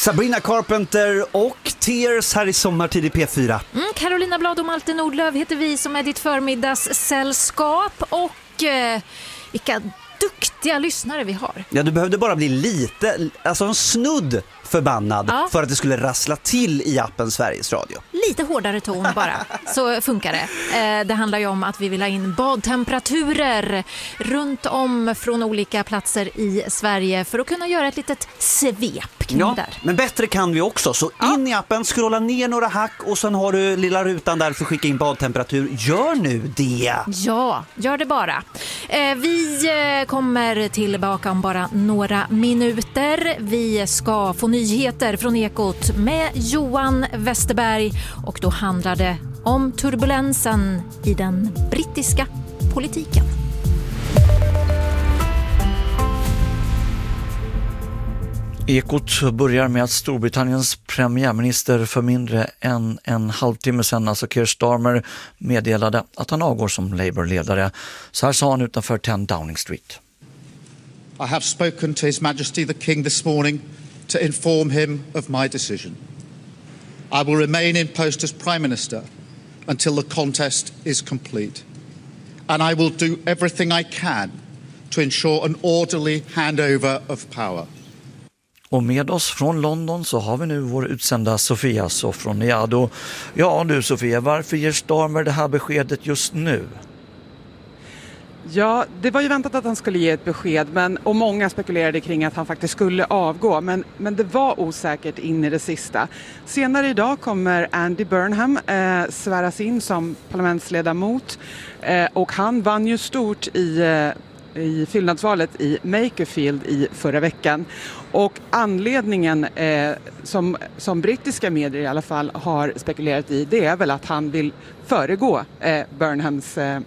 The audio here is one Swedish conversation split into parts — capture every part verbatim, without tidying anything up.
Sabrina Carpenter och Tears här i sommartid i P fyra. Mm, Carolina Blad och Malte Nordlöf heter vi som är ditt förmiddagssällskap. Och eh, vilka duktiga lyssnare vi har. Ja, du behövde bara bli lite, alltså en snudd förbannad ja. för att det skulle rassla till i appen Sveriges Radio. Lite hårdare ton bara, så funkar det. Eh, det handlar ju om att vi vill ha in badtemperaturer runt om från olika platser i Sverige för att kunna göra ett litet svep kring ja, där. Men bättre kan vi också, så ja. in i appen, scrolla ner några hack och sen har du lilla rutan där för att skicka in badtemperatur. Gör nu det! Ja, gör det bara. Eh, vi eh, kommer tillbaka om bara några minuter. Vi ska få nyheter från Ekot med Johan Westerberg och då handlar det om turbulensen i den brittiska politiken. Ekot börjar med att Storbritanniens premiärminister för mindre än en halvtimme sedan, alltså Keir Starmer, meddelade att han avgår som Labour-ledare. Så här sa han utanför tio Downing Street. I have spoken to His Majesty the King this morning to inform him of my decision. I will remain in post as Prime Minister until the contest is complete. And I will do everything I can to ensure an orderly handover of power. Och med oss från London så har vi nu vår utsända Sofia Sofroniado. Ja du Sofia, varför ger Starmer det här beskedet just nu? Ja, det var ju väntat att han skulle ge ett besked, men, och många spekulerade kring att han faktiskt skulle avgå, men, men det var osäkert in i det sista. Senare idag kommer Andy Burnham eh, sväras in som parlamentsledamot eh, och han vann ju stort i, eh, i fyllnadsvalet i Makerfield i förra veckan. Och anledningen eh, som, som brittiska medier i alla fall har spekulerat i, det är väl att han vill föregå eh, Burnhams eh,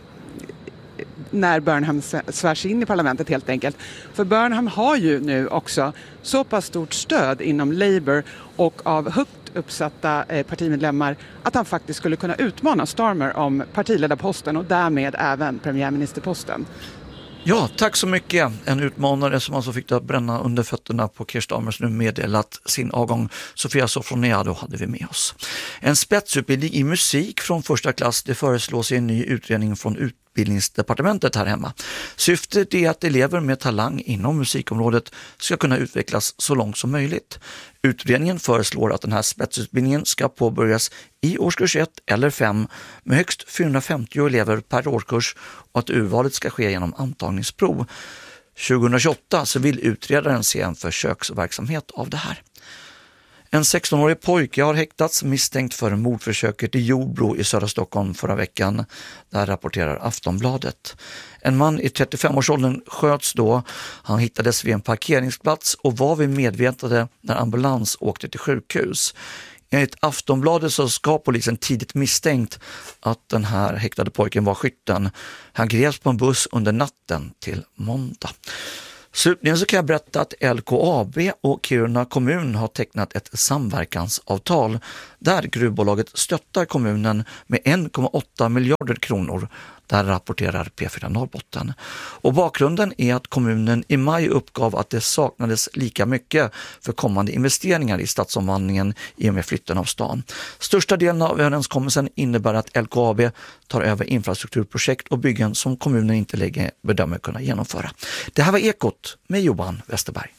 när Burnham svärs in i parlamentet helt enkelt. För Burnham har ju nu också så pass stort stöd inom Labour och av högt uppsatta eh, partimedlemmar att han faktiskt skulle kunna utmana Starmer om partiledarposten och därmed även premiärministerposten. Ja, tack så mycket. En utmanare som alltså fick att bränna under fötterna på Keir Starmer nu meddelat sin avgång. Sofia Sofroniado hade vi med oss. En spetsutbildning i musik från första klass, det föreslås i en ny utredning från Utbildningsdepartementet här hemma. Syftet är att elever med talang inom musikområdet ska kunna utvecklas så långt som möjligt. Utredningen föreslår att den här spetsutbildningen ska påbörjas i årskurs ett eller fem med högst fyrahundrafemtio elever per årskurs och att urvalet ska ske genom antagningsprov. tjugohundratjugoåtta så vill utredaren se en försöksverksamhet av det här. En sextonårig pojke har häktats misstänkt för mordförsöket i Jordbro i södra Stockholm förra veckan. Där rapporterar Aftonbladet. En man i trettiofemårsåldern sköts då. Han hittades vid en parkeringsplats och var vid medvetande när ambulans åkte till sjukhus. Enligt Aftonbladet så ska polisen tidigt misstänkt att den här häktade pojken var skytten. Han greps på en buss under natten till måndag. Slutligen så kan jag berätta att L K A B och Kiruna kommun har tecknat ett samverkansavtal där gruvbolaget stöttar kommunen med en komma åtta miljarder kronor. Där rapporterar P fyra Norrbotten. Och bakgrunden är att kommunen i maj uppgav att det saknades lika mycket för kommande investeringar i stadsomvandlingen i och med flytten av stan. Största delen av överenskommelsen innebär att L K A B tar över infrastrukturprojekt och byggen som kommunen inte längre bedömer kunna genomföra. Det här var Ekot med Johan Westerberg.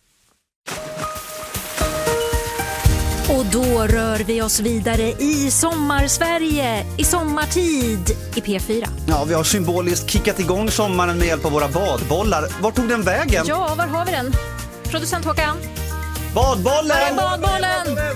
Och då rör vi oss vidare i sommarsverige, i sommartid i P fyra. Ja, vi har symboliskt kickat igång sommaren med hjälp av våra badbollar. Var tog den vägen? Ja, var har vi den? Producent Håkan. Badbollen! Var är badbollen?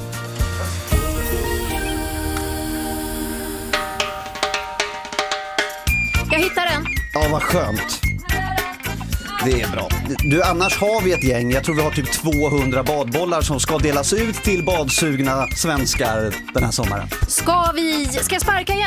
Jag hittar den. Ja, vad skönt. Det är bra. Du, annars har vi ett gäng. Jag tror vi har typ tvåhundra badbollar som ska delas ut till badsugna svenskar den här sommaren. Ska vi... Ska jag sparka igen?